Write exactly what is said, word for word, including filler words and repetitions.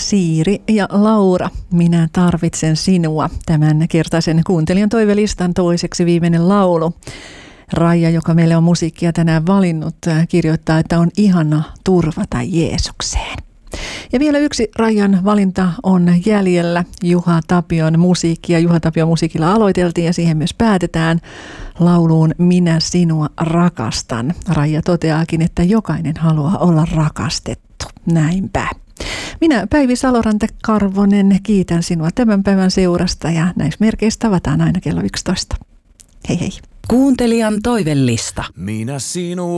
Siiri ja Laura, minä tarvitsen sinua. Tämän kertaisen kuuntelijan toivelistan toiseksi viimeinen laulu. Raija, joka meille on musiikkia tänään valinnut, kirjoittaa, että on ihana turvata Jeesukseen. Ja vielä yksi Raijan valinta on jäljellä. Juha Tapion musiikkia. Juha Tapion musiikilla aloiteltiin ja siihen myös päätetään lauluun Minä sinua rakastan. Raija toteaakin, että jokainen haluaa olla rakastettu. Näinpä. Minä Päivi Saloranta-Karvonen kiitän sinua tämän päivän seurasta ja näissä merkeissä tavataan aina kello yksitoista. Hei hei. Kuuntelijan toivellista. Minä sinua